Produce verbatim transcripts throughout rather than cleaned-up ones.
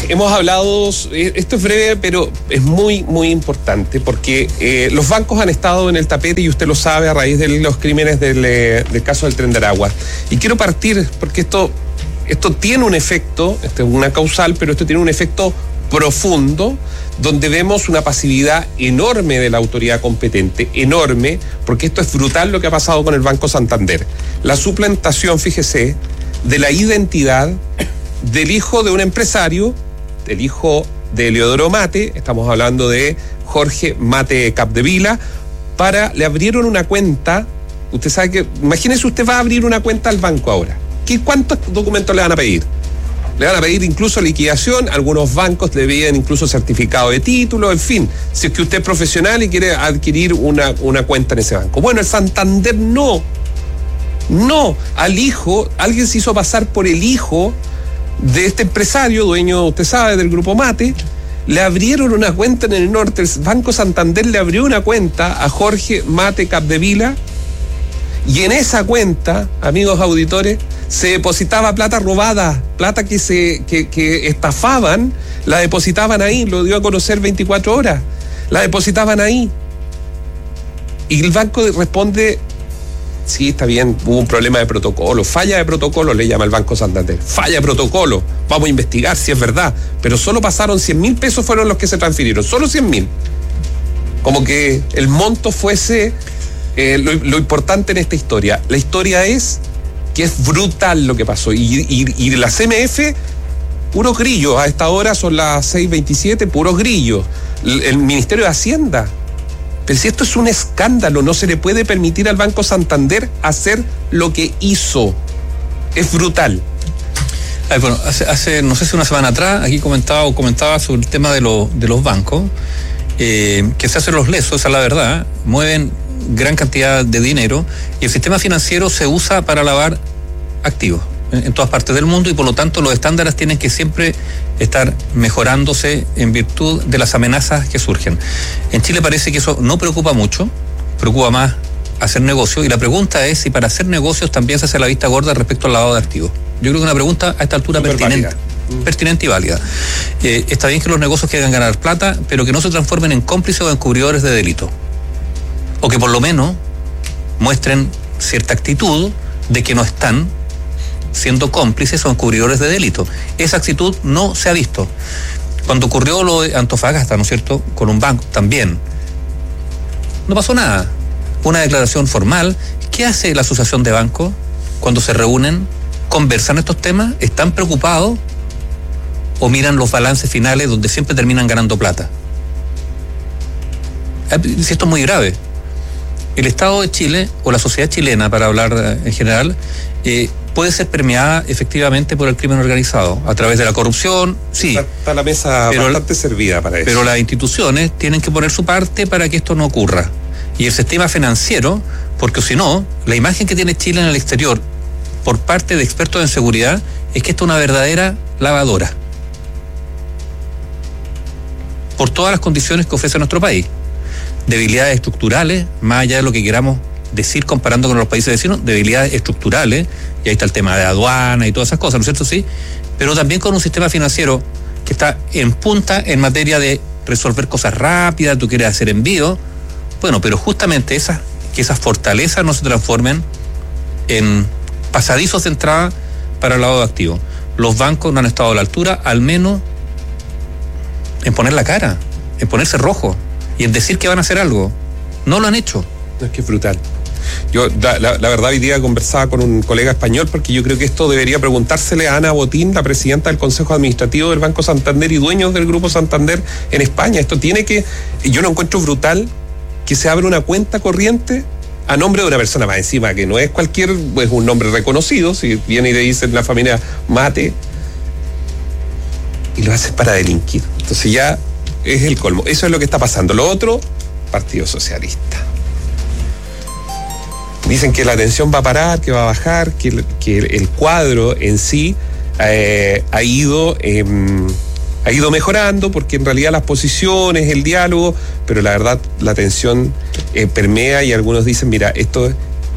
hemos hablado, esto es breve, pero es muy, muy importante, porque eh, los bancos han estado en el tapete, y usted lo sabe, a raíz de los crímenes del, del caso del Tren de Aragua. Y quiero partir, porque esto, esto tiene un efecto, esto es una causal, pero esto tiene un efecto profundo, donde vemos una pasividad enorme de la autoridad competente, enorme, porque esto es brutal lo que ha pasado con el Banco Santander. La suplantación, fíjese, de la identidad del hijo de un empresario, del hijo de Eleodoro Mate, estamos hablando de Jorge Mate Capdevila, para, le abrieron una cuenta, usted sabe que, imagínese usted va a abrir una cuenta al banco ahora, ¿qué, cuántos documentos le van a pedir? Le van a pedir incluso liquidación, algunos bancos le piden incluso certificado de título, en fin, si es que usted es profesional y quiere adquirir una, una cuenta en ese banco. Bueno, el Santander no, no, al hijo, alguien se hizo pasar por el hijo de este empresario, dueño, usted sabe, del Grupo Mate, le abrieron una cuenta en el norte, el Banco Santander le abrió una cuenta a Jorge Mate Capdevila, y en esa cuenta, amigos auditores, se depositaba plata robada, plata que se que, que estafaban, la depositaban ahí, lo dio a conocer veinticuatro horas, la depositaban ahí. Y el banco responde, sí, está bien, hubo un problema de protocolo, falla de protocolo, le llama el Banco Santander, falla de protocolo, vamos a investigar si es verdad, pero solo pasaron cien mil pesos, fueron los que se transfirieron, solo cien mil. Como que el monto fuese eh, lo, lo importante en esta historia. La historia es que es brutal lo que pasó, y, y, y la C M F, puros grillos, a esta hora son las seis veintisiete, puros grillos, el, el Ministerio de Hacienda. Pero si esto es un escándalo, no se le puede permitir al Banco Santander hacer lo que hizo. Es brutal. Ay, bueno, hace, hace, no sé si una semana atrás, aquí comentaba o comentaba sobre el tema de, lo, de los bancos, eh, que se hacen los lesos, esa es la verdad, mueven gran cantidad de dinero, y el sistema financiero se usa para lavar activos en, en todas partes del mundo, y por lo tanto los estándares tienen que siempre estar mejorándose en virtud de las amenazas que surgen. En Chile parece que eso no preocupa mucho, preocupa más hacer negocios, y la pregunta es si para hacer negocios también se hace la vista gorda respecto al lavado de activos. Yo creo que es una pregunta a esta altura Super pertinente. Válida. Pertinente y válida. Eh, está bien que los negocios quieran ganar plata, pero que no se transformen en cómplices o encubridores de delito. O que por lo menos muestren cierta actitud de que no están siendo cómplices o encubridores de delito. Esa actitud no se ha visto. Cuando ocurrió lo de Antofagasta, ¿no es cierto?, con un banco también, no pasó nada. Una declaración formal. ¿Qué hace la asociación de bancos cuando se reúnen? ¿Conversan estos temas? ¿Están preocupados? ¿O miran los balances finales donde siempre terminan ganando plata? Si esto es muy grave. El Estado de Chile, o la sociedad chilena, para hablar en general, eh, puede ser permeada efectivamente por el crimen organizado, a través de la corrupción, sí. Está la mesa pero, bastante servida para eso. Pero las instituciones tienen que poner su parte para que esto no ocurra. Y el sistema financiero, porque si no, la imagen que tiene Chile en el exterior, por parte de expertos en seguridad, es que esto es una verdadera lavadora. Por todas las condiciones que ofrece nuestro país. Debilidades estructurales, más allá de lo que queramos decir comparando con los países vecinos, debilidades estructurales, y ahí está el tema de aduana y todas esas cosas, ¿no es cierto? Sí, pero también con un sistema financiero que está en punta en materia de resolver cosas rápidas, tú quieres hacer envío, bueno, pero justamente esas, que esas fortalezas no se transformen en pasadizos de entrada para el lavado de activos. Los bancos no han estado a la altura, al menos en poner la cara, en ponerse rojo, y en decir que van a hacer algo. No lo han hecho. Es que es brutal. Yo, la, la, la verdad, hoy día conversaba con un colega español, porque yo creo que esto debería preguntársele a Ana Botín, la presidenta del Consejo Administrativo del Banco Santander y dueños del Grupo Santander en España. Esto tiene que, yo lo encuentro brutal, que se abra una cuenta corriente a nombre de una persona, más encima, que no es cualquier, es un nombre reconocido, si viene y le dicen la familia Mate, y lo haces para delinquir. Entonces ya es el colmo. Eso es lo que está pasando. Lo otro, Partido Socialista. Dicen que la tensión va a parar, que va a bajar, que, que el cuadro en sí eh, ha ido eh, ha ido mejorando, porque en realidad las posiciones, el diálogo, pero la verdad la tensión eh, permea, y algunos dicen, mira, esto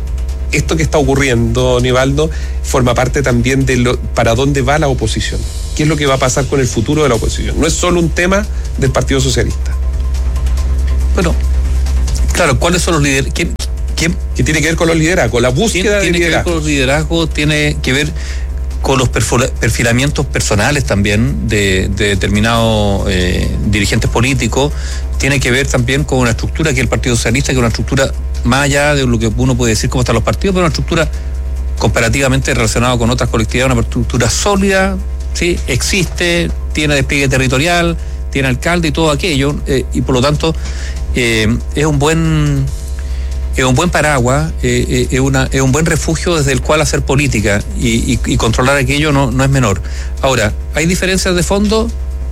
esto que está ocurriendo, Nivaldo, forma parte también de lo, para dónde va la oposición. qué es lo que va a pasar con el futuro de la oposición. No es solo un tema del Partido Socialista. Bueno, claro, ¿cuáles son los liderazgos? ¿Quién, quién, ¿Qué tiene que ver con los liderazgos? La búsqueda de tiene liderazgo. que ver con los liderazgos, tiene que ver con los perfilamientos personales también de, de determinados eh, dirigentes políticos, tiene que ver también con una estructura que el Partido Socialista, que es una estructura más allá de lo que uno puede decir cómo están los partidos, pero una estructura comparativamente relacionada con otras colectividades, una estructura sólida, ¿sí? Existe, tiene despliegue territorial, tiene alcalde y todo aquello, eh, y por lo tanto eh, es un buen es un buen paraguas, eh, eh, es, una, es un buen refugio desde el cual hacer política y, y, y controlar aquello no, no es menor. Ahora, ¿hay diferencias de fondo?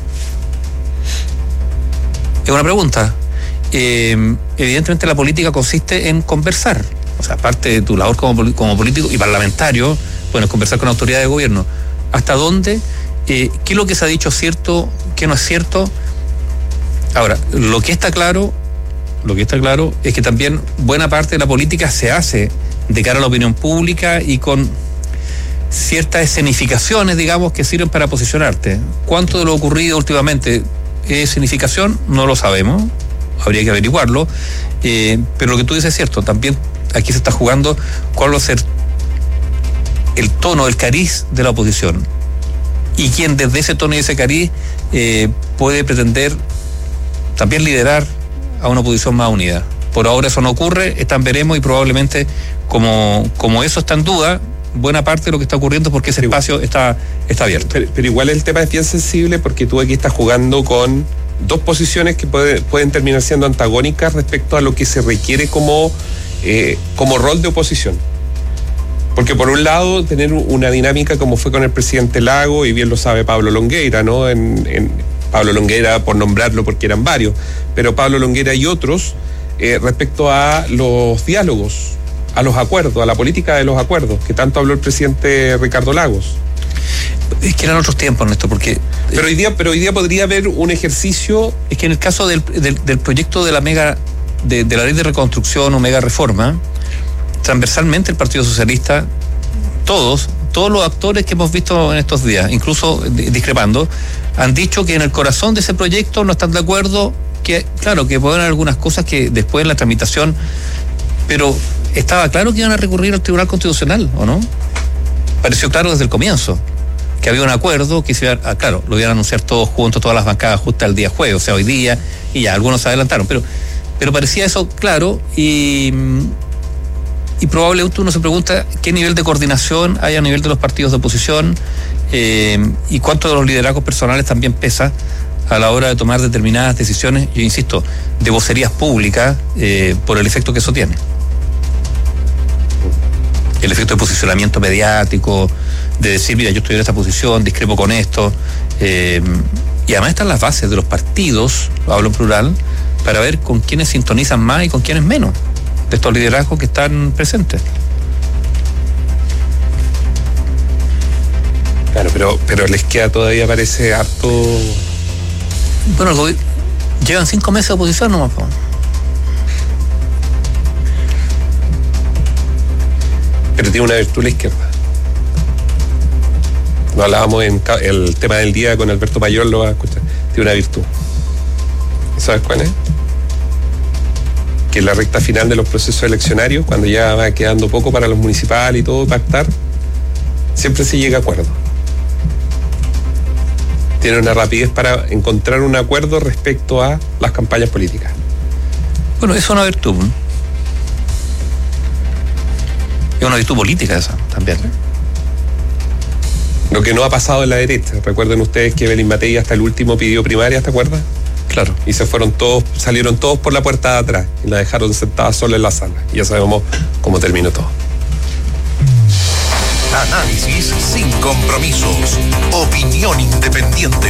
Es una pregunta. Eh, evidentemente la política consiste en conversar, o sea, aparte de tu labor como, como político y parlamentario, bueno, conversar con autoridades de gobierno. ¿Hasta dónde? Eh, ¿Qué es lo que se ha dicho cierto, qué no es cierto? Ahora, lo que está claro, lo que está claro es que también buena parte de la política se hace de cara a la opinión pública y con ciertas escenificaciones, digamos, que sirven para posicionarte. ¿Cuánto de lo ocurrido últimamente es escenificación? No lo sabemos, habría que averiguarlo, eh, pero lo que tú dices es cierto, también aquí se está jugando cuál va a ser el tono, el cariz de la oposición, y quien desde ese tono y ese cariz eh, puede pretender también liderar a una oposición más unida. Por ahora eso no ocurre, están veremos y probablemente como, como eso está en duda, buena parte de lo que está ocurriendo es porque ese espacio está, está abierto. Pero, pero igual el tema es bien sensible porque tú aquí estás jugando con dos posiciones que puede, pueden terminar siendo antagónicas respecto a lo que se requiere como, eh, como rol de oposición. Porque por un lado, tener una dinámica como fue con el presidente Lago, y bien lo sabe Pablo Longueira, ¿no? En, en Pablo Longueira, por nombrarlo, porque eran varios, pero Pablo Longueira y otros, eh, respecto a los diálogos, a los acuerdos, a la política de los acuerdos, que tanto habló el presidente Ricardo Lagos. Es que eran otros tiempos, Néstor, porque... Pero hoy día, pero hoy día podría haber un ejercicio... Es que en el caso del, del, del proyecto de la mega, de, de la ley de reconstrucción o mega reforma, transversalmente el Partido Socialista, todos, todos los actores que hemos visto en estos días, incluso discrepando, han dicho que en el corazón de ese proyecto no están de acuerdo, que claro, que pueden haber algunas cosas que después en la tramitación, pero estaba claro que iban a recurrir al Tribunal Constitucional, ¿o no? Pareció claro desde el comienzo que había un acuerdo, que se iba a, claro, lo iban a anunciar todos juntos, todas las bancadas justo al día jueves, o sea, hoy día, y ya, algunos se adelantaron, pero, pero parecía eso claro, y, y probablemente uno se pregunta qué nivel de coordinación hay a nivel de los partidos de oposición, eh, y cuánto de los liderazgos personales también pesa a la hora de tomar determinadas decisiones, yo insisto, de vocerías públicas, eh, por el efecto que eso tiene. El efecto de posicionamiento mediático, de decir, mira, yo estoy en esta posición, discrepo con esto, eh, y además están las bases de los partidos, hablo en plural, para ver con quiénes sintonizan más y con quiénes menos, de estos liderazgos que están presentes. Claro, pero, pero les queda todavía, parece, harto... Bueno, el gobierno, llevan cinco meses de oposición nomás, po. Pero tiene una virtud la izquierda. Lo hablábamos en el tema del día con Alberto Mayor, lo vas a escuchar. Tiene una virtud. ¿Sabes cuál es? Que en la recta final de los procesos eleccionarios, cuando ya va quedando poco para los municipales y todo, pactar, siempre se llega a acuerdo. Tiene una rapidez para encontrar un acuerdo respecto a las campañas políticas. Bueno, eso es una virtud. Es una virtud política esa también. Lo que no ha pasado en la derecha. Recuerden ustedes que Evelyn Matei hasta el último pidió primaria, ¿te acuerdas? Claro. Y se fueron todos, salieron todos por la puerta de atrás y la dejaron sentada sola en la sala. Y ya sabemos cómo terminó todo. Análisis sin compromisos. Opinión independiente.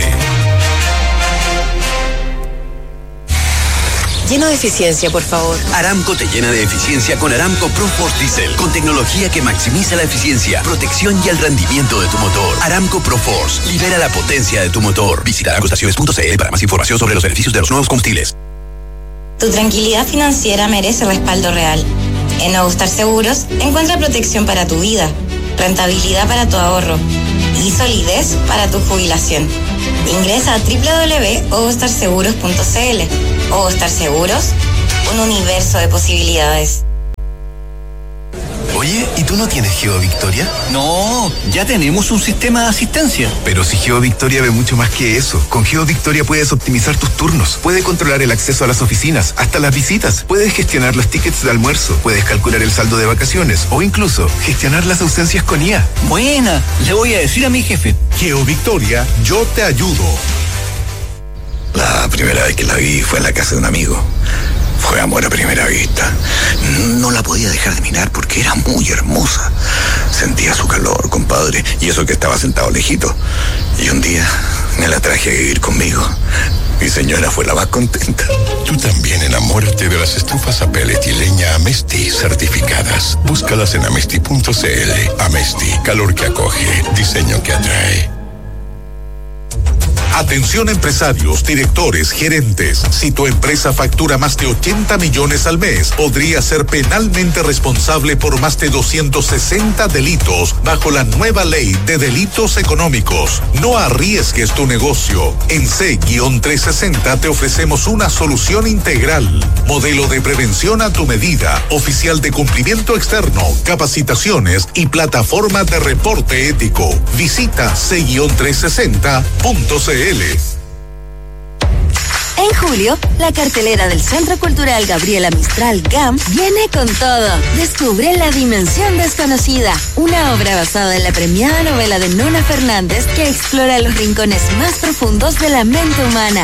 Lleno de eficiencia, por favor. Aramco te llena de eficiencia con Aramco ProForce Diesel, con tecnología que maximiza la eficiencia, protección y el rendimiento de tu motor. Aramco ProForce, libera la potencia de tu motor. Visita aramco estaciones punto c l para más información sobre los beneficios de los nuevos combustibles. Tu tranquilidad financiera merece respaldo real. En Nuevo Star Seguros, encuentra protección para tu vida, rentabilidad para tu ahorro y solidez para tu jubilación. Ingresa a doble u doble u doble u punto ogostar seguros punto c l. Ogostar Seguros, un universo de posibilidades. Oye, ¿y tú no tienes GeoVictoria? No, ya tenemos un sistema de asistencia. Pero si GeoVictoria ve mucho más que eso. Con GeoVictoria puedes optimizar tus turnos, puedes controlar el acceso a las oficinas, hasta las visitas, puedes gestionar los tickets de almuerzo, puedes calcular el saldo de vacaciones o incluso gestionar las ausencias con I A. Buena, le voy a decir a mi jefe. GeoVictoria, yo te ayudo. La primera vez que la vi fue en la casa de un amigo. Fue amor a primera vista. No la podía dejar de mirar porque era muy hermosa. Sentía su calor, compadre, y eso que estaba sentado lejito. Y un día me la traje a vivir conmigo. Mi señora fue la más contenta. Tú también enamórate de las estufas a pellet y leña Amesti certificadas. Búscalas en amesti punto c l. Amesti, calor que acoge, diseño que atrae. Atención empresarios, directores, gerentes. Si tu empresa factura más de ochenta millones al mes, podría ser penalmente responsable por más de doscientos sesenta delitos bajo la nueva ley de delitos económicos. No arriesgues tu negocio. En C trescientos sesenta te ofrecemos una solución integral. Modelo de prevención a tu medida, oficial de cumplimiento externo, capacitaciones y plataforma de reporte ético. Visita C trescientos sesenta punto c l. En julio, la cartelera del Centro Cultural Gabriela Mistral G A M viene con todo. Descubre La Dimensión Desconocida, una obra basada en la premiada novela de Nona Fernández que explora los rincones más profundos de la mente humana.